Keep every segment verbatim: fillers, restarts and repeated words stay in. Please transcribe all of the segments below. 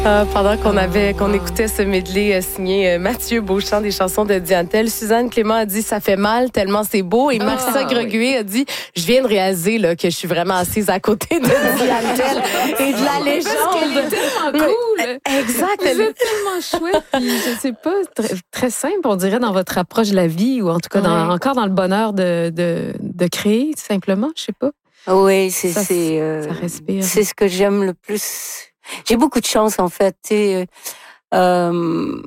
Ah, pendant qu'on avait qu'on écoutait ce medley euh, signé euh, Mathieu Beauchamp des chansons de Diane Tell, Suzanne Clément a dit ça fait mal tellement c'est beau et Marissa oh, Greguet oui. a dit je viens de réaliser là que je suis vraiment assise à côté de Diane Tell et de la légende. Elle est tellement cool. Exact. Elle est tellement chouette. Puis, je sais pas, très, très simple on dirait dans votre approche de la vie ou en tout cas dans, ouais. encore dans le bonheur de de, de créer simplement, je sais pas. Oui, c'est ça, c'est euh, ça respire. C'est ce que j'aime le plus. J'ai beaucoup de chance, en fait. Euh, euh,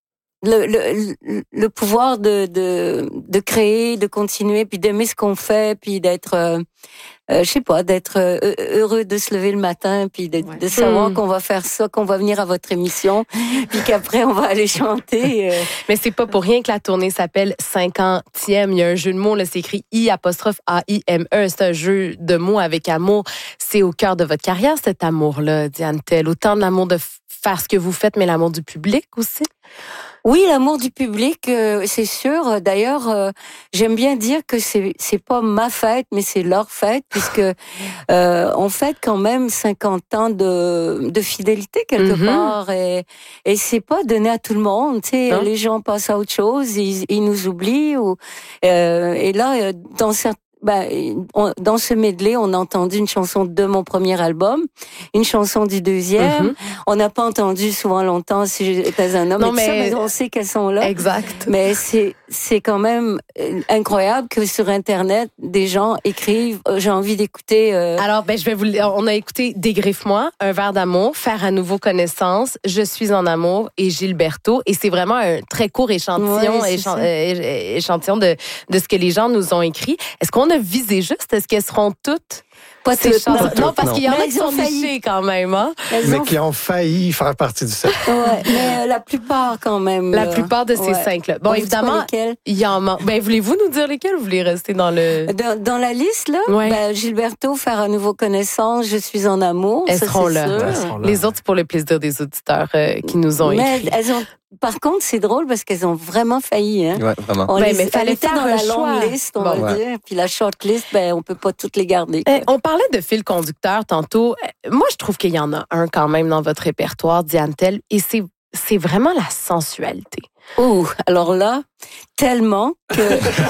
le, le, le pouvoir de, de, de créer, de continuer, puis d'aimer ce qu'on fait, puis d'être, euh, euh, je sais pas, d'être heureux de se lever le matin, puis de, ouais. de savoir mmh. qu'on va faire ça, qu'on va venir à votre émission, puis qu'après, on va aller chanter. Euh. Mais c'est pas pour rien que la tournée s'appelle cinquantième. Il y a un jeu de mots, là, c'est écrit I apostrophe A I M E. C'est un jeu de mots avec amour. C'est au cœur de votre carrière, cet amour-là, Diane Tell. Autant de l'amour de faire ce que vous faites, mais l'amour du public aussi? Oui, l'amour du public, euh, c'est sûr. D'ailleurs, euh, j'aime bien dire que c'est c'est pas ma fête, mais c'est leur fête, puisque euh, on fête quand même cinquante ans de de fidélité quelque mm-hmm. part, et et c'est pas donné à tout le monde. Tu sais, les gens passent à autre chose, ils ils nous oublient, ou euh, et là, dans certains Ben, on, dans ce medley, on a entendu une chanson de mon premier album, une chanson du deuxième. Mm-hmm. On n'a pas entendu souvent longtemps Si j'étais un homme. Non, mais, ça, mais on sait qu'elles sont là. Exact. Mais c'est c'est quand même incroyable que sur Internet, des gens écrivent. J'ai envie d'écouter. Euh... Alors, ben je vais vous. On a écouté Dégriffe-moi, Un verre d'amour, Faire à nouveau connaissance, Je suis en amour et Gilberto. Et c'est vraiment un très court échantillon, ouais, échan... euh, échantillon de de ce que les gens nous ont écrit. Est-ce qu'on a visé juste? Est-ce qu'elles seront toutes? Pas toutes, non, non, non, parce qu'il y en a qui sont nichées quand même. Hein? Mais ont... qui ont failli faire partie du set. Ouais, mais euh, la plupart quand même. La là. plupart de ces ouais. cinq-là. Bon, on évidemment, il y en manque. Ben, voulez-vous nous dire lesquels ou vous voulez rester dans le... Dans, dans la liste, là, ouais. ben, Gilberto, Faire à nouveau connaissance, Je suis en amour. Elles, ça, seront, là. Sûr. Elles seront là. Les autres, c'est pour le plaisir des auditeurs euh, qui nous ont mais écrit. Elles ont... Par contre, c'est drôle parce qu'elles ont vraiment failli. Hein? Ouais, vraiment. On ben, les, mais fallait faire dans la longue liste, on bon, va ouais. dire. Puis la short list, ben, on peut pas toutes les garder. Eh, on parlait de fil conducteur tantôt. Moi, je trouve qu'il y en a un quand même dans votre répertoire, Diane Tell, et c'est, c'est vraiment la sensualité. Oh, alors là, tellement que...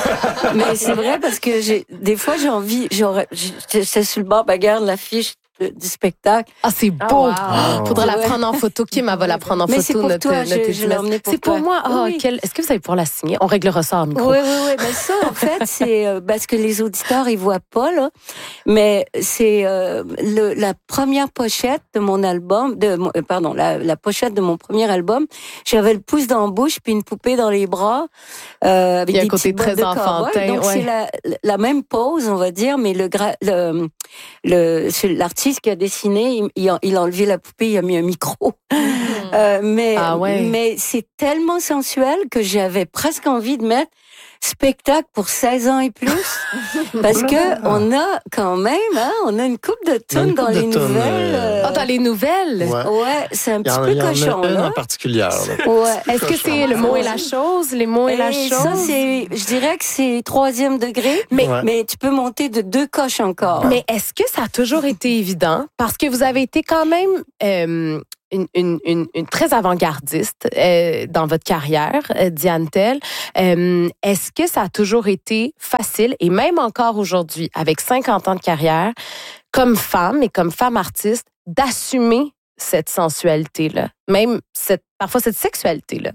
mais c'est vrai parce que j'ai des fois, j'ai envie... J'aurais, j'étais sur le bord, ben, regarde l'affiche du spectacle. Ah, c'est beau! Oh, wow. Faudra ouais. la prendre en photo. Kim, elle va la prendre en mais photo. C'est pour notre, toi, notre je, je l'ai emmené pour C'est toi. pour moi. Oh, oui. quel... Est-ce que vous allez pouvoir la signer? On réglera ça en micro. Oui, oui, oui. Ben ça, en fait, c'est euh, parce que les auditeurs, ils voient pas, là. Mais c'est euh, le, la première pochette de mon album, de mon, euh, pardon, la, la pochette de mon premier album. J'avais le pouce dans la bouche puis une poupée dans les bras. Euh, avec Il y a des un côté très de enfantin. Donc, ouais. c'est la, la même pose, on va dire, mais le, gra- le, le, l'artiste qui a dessiné, Il, il, a, il a enlevé la poupée, il a mis un micro. Mmh. Euh, mais, ah ouais. mais c'est tellement sensuel que j'avais presque envie de mettre spectacle pour seize ans et plus. Parce que on a quand même, hein, on a une couple de tunes dans les tunes, nouvelles. euh... Oh, dans les nouvelles? Ouais, ouais c'est un petit peu y en, cochon. Il y en a une là. en particulier. Ouais. Est-ce que c'est le mot et la chose? Les mots et, et la chose? Ça, c'est, je dirais que c'est troisième degré, mais, ouais. mais tu peux monter de deux coches encore. Mais est-ce que ça a toujours été évident? Parce que vous avez été quand même... Euh, Une, une, une, une très avant-gardiste euh, dans votre carrière, euh, Diane Tell. Euh, est-ce que ça a toujours été facile, et même encore aujourd'hui, avec cinquante ans de carrière, comme femme et comme femme artiste, d'assumer cette sensualité-là, même cette, parfois cette sexualité-là?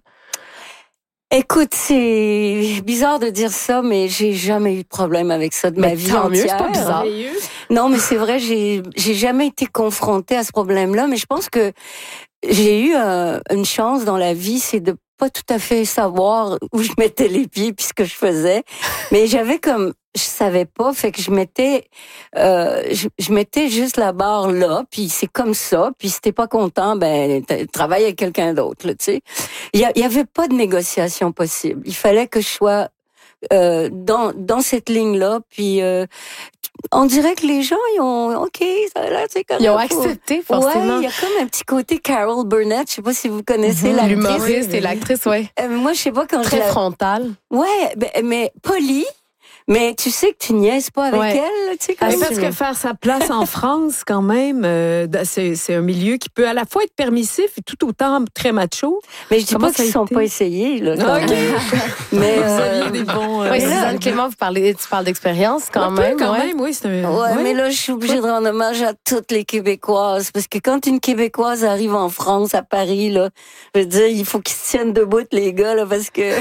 Écoute, c'est bizarre de dire ça, mais j'ai jamais eu de problème avec ça de mais ma vie tant entière. Mieux, c'est pas bizarre. Non, mais c'est vrai, j'ai j'ai jamais été confrontée à ce problème-là, mais je pense que j'ai eu euh, une chance dans la vie, c'est de pas tout à fait savoir où je mettais les pieds puis ce que je faisais, mais j'avais comme je savais pas, fait que je mettais euh, je, je mettais juste la barre là, puis c'est comme ça, puis si t'es pas content, ben travaille avec quelqu'un d'autre, là, tu sais. Il y, y avait pas de négociation possible. Il fallait que je sois euh, dans dans cette ligne là, puis euh, on dirait que les gens ils ont OK, ça a l'air, c'est correct. Ils ont accepté forcément. Ouais, il y a comme un petit côté Carol Burnett, je sais pas si vous connaissez mmh, l'actrice. L'humoriste et l'actrice, ouais. Euh, moi je sais pas quand très je frontale. Ouais, ben, mais polie. Mais tu sais que tu niaises pas avec Ouais. elle, tu sais, Mais comme parce que faire sa place en France, quand même, euh, c'est, c'est un milieu qui peut à la fois être permissif et tout autant très macho. Mais je dis Comment pas ça a qu'ils sont été? pas essayés, là. quand OK. même. Mais, Vous euh, aviez des bons... euh, Oui, mais là- Suzanne Clément, vous parlez, tu parles d'expérience quand un peu, même. quand ouais. même, oui, c'est un... Ouais, ouais. mais là, je suis obligée de rendre hommage à toutes les Québécoises. Parce que quand une Québécoise arrive en France, à Paris, là, je veux dire, il faut qu'ils se tiennent debout, les gars, là, parce que,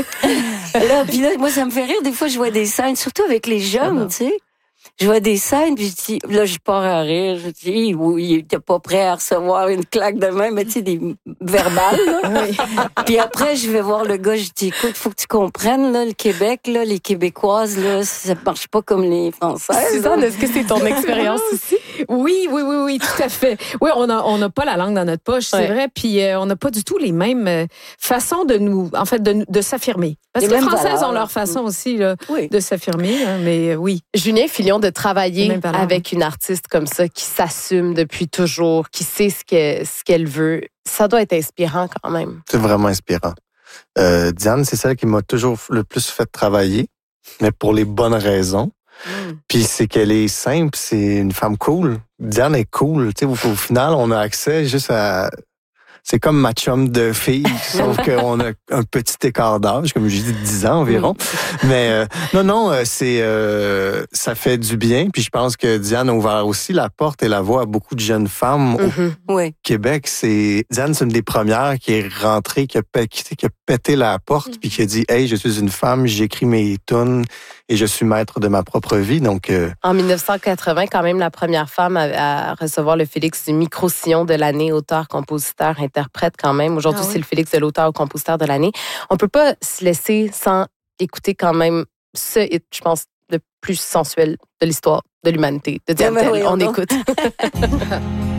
là, puis là, moi, ça me fait rire. Des fois, je vois des scènes, surtout avec les jeunes, tu sais. Je vois des scènes, puis je dis, là, je pars à rire. Je dis, oui, il était pas prêt à recevoir une claque de main, mais tu sais, des verbales, là. Oui. Puis après, je vais voir le gars, je dis, écoute, faut que tu comprennes, là, le Québec, là, les Québécoises, là, ça marche pas comme les Françaises. Suzanne, est-ce que c'est ton expérience aussi? Oui, oui, oui, oui, tout à fait. Oui, on a, on n'a pas la langue dans notre poche, c'est Ouais. vrai, puis euh, on n'a pas du tout les mêmes euh, façons de nous, en fait, de, de s'affirmer. Parce Les que les mêmes Françaises valeurs. ont leur façon aussi là, Oui. de s'affirmer, hein, mais euh, oui. Julien Filion, de travailler Même valeur. avec une artiste comme ça, qui s'assume depuis toujours, qui sait ce qu'elle, ce qu'elle veut, ça doit être inspirant quand même. C'est vraiment inspirant. Euh, Diane, c'est celle qui m'a toujours le plus fait travailler, mais pour les bonnes raisons. Mm. Puis c'est qu'elle est simple, c'est une femme cool. Diane est cool. Tu sais, au, au final, on a accès juste à... C'est comme ma chum de fille, sauf qu'on a un petit écart d'âge, comme je dis, dix ans environ. Mais euh, non, non, euh, c'est euh, ça fait du bien. Puis je pense que Diane a ouvert aussi la porte et la voie à beaucoup de jeunes femmes au Mhm. Oui. Québec. C'est Diane, c'est une des premières qui est rentrée, qui a, pé- qui, qui a pété la porte, puis qui a dit, hey, je suis une femme, j'écris mes tunes et je suis maître de ma propre vie. Donc euh, En dix-neuf cent quatre-vingts, quand même la première femme à, à recevoir le Félix du micro-sillon de l'année, auteur, compositeur, interprète quand même. Aujourd'hui, Ah oui. c'est le Félix de l'auteur ou compositeur de l'année. On peut pas se laisser sans écouter quand même ce hit, je pense, le plus sensuel de l'histoire de l'humanité, de Diane Ah ben Tell. voyons On donc. écoute.